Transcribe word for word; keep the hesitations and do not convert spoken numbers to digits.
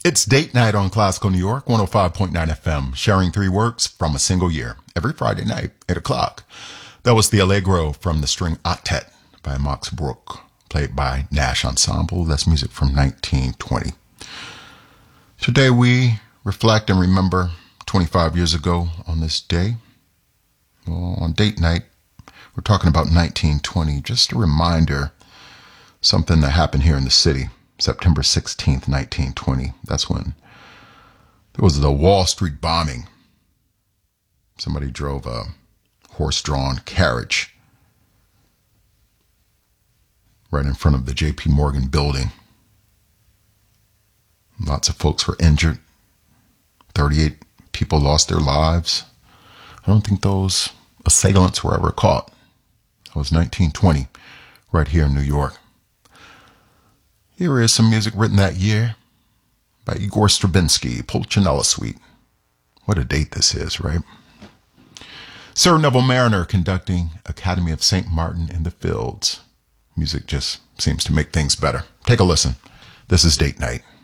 It's date night on Classical New York, one oh five point nine F M, sharing three works from a single year, every Friday night, eight o'clock. That was the Allegro from the String Octet by Max Bruch, played by Nash Ensemble. That's music from nineteen twenty. Today we reflect and remember twenty-five years ago on this day. Well, on date night, we're talking about nineteen twenty. Just a reminder, something that happened here in the city. September sixteenth, nineteen twenty. That's when there was the Wall Street bombing. Somebody drove a horse-drawn carriage right in front of the J P Morgan building. Lots of folks were injured. thirty-eight people lost their lives. I don't think those assailants were ever caught. It was nineteen twenty, right here in New York. Here is some music written that year by Igor Stravinsky, Pulcinella Suite. What a date this is, right? Sir Neville Mariner conducting Academy of Saint Martin in the Fields. Music just seems to make things better. Take a listen. This is Date Night.